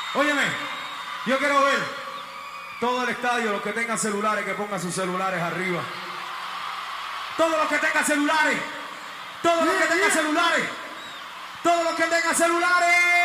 Óyeme, yo quiero ver todo el estadio, los que tengan celulares, que pongan sus celulares arriba. Todos los que tengan celulares. Todos los que tengan celulares. Todos los que tengan celulares.